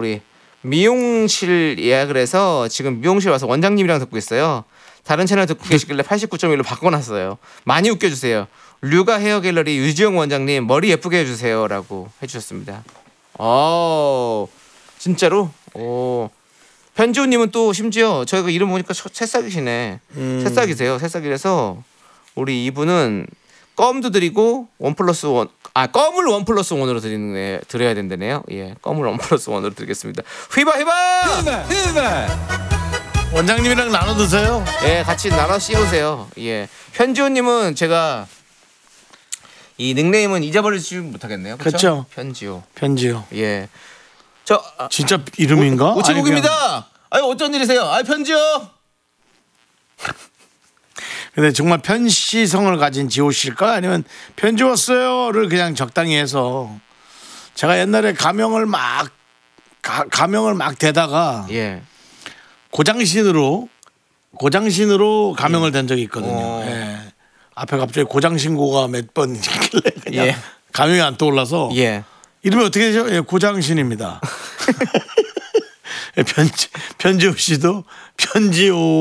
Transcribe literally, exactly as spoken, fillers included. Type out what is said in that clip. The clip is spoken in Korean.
우리 미용실 예약을 해서 지금 미용실 와서 원장님이랑 듣고 있어요. 다른 채널 듣고 계시길래 팔십구 점 일로 바꿔놨어요. 많이 웃겨주세요. 류가 헤어 갤러리 유지영 원장님 머리 예쁘게 해주세요라고 해주셨습니다. 어 진짜로? 오 편지호님은 또 심지어 저희가 이름 보니까 새싹이시네. 음. 새싹이세요. 새싹이라서 우리 이분은 껌도 드리고 원 플러스 원, 아 껌을 원 플러스 원으로 드리는 애, 드려야 된다네요. 예, 껌을 원 플러스 원으로 드리겠습니다. 휘바 휘바! 휘바 휘바! 원장님이랑 나눠 드세요. 예, 같이 나눠 씌우세요. 예, 편지호님은 제가 이 닉네임은 잊어버리지 못하겠네요. 그렇죠? 편지호. 편지호. 예, 저 아, 진짜 이름인가? 우체국입니다. 아니 어쩐 일이세요? 아 편지호. 근데 정말 편시성을 가진 지호 씨일까? 아니면 편지 왔어요를 그냥 적당히 해서 제가 옛날에 가명을 막 가, 가명을 막 대다가 예. 고장신으로 고장신으로 가명을 예. 댄 적이 있거든요. 예. 앞에 갑자기 고장신고가 몇 번 있길래 그냥 예. 가명이 안 떠올라서 예. 이름이 어떻게 되죠? 예, 고장신입니다. 편지 편지호 씨도 편지호